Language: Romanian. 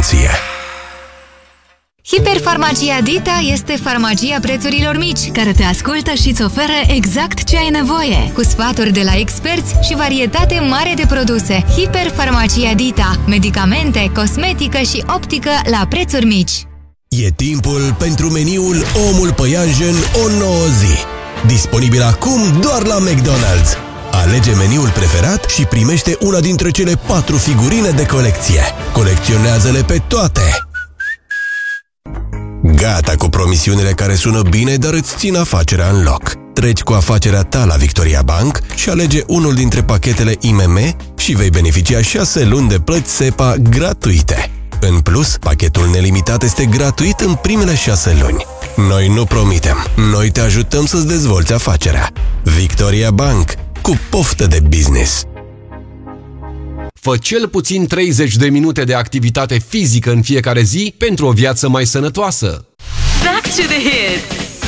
soluție. Hiperfarmacia Dita este farmacia prețurilor mici, care te ascultă și îți oferă exact ce ai nevoie, cu sfaturi de la experți și varietate mare de produse. Hiperfarmacia Dita. Medicamente, cosmetică și optică la prețuri mici. E timpul pentru meniul Omul Păianjen o nouă zi. Disponibil acum doar la McDonald's. Alege meniul preferat și primește una dintre cele 4 figurine de colecție. Colecționează-le pe toate! Gata cu promisiunile care sună bine, dar îți țin afacerea în loc. Treci cu afacerea ta la Victoria Bank și alege unul dintre pachetele IMM și vei beneficia 6 luni de plăți SEPA gratuite. În plus, pachetul nelimitat este gratuit în primele 6 luni. Noi nu promitem, noi te ajutăm să-ți dezvolți afacerea. Victoria Bank, cu poftă de business. Fă cel puțin 30 de minute de activitate fizică în fiecare zi pentru o viață mai sănătoasă. Back to the hits.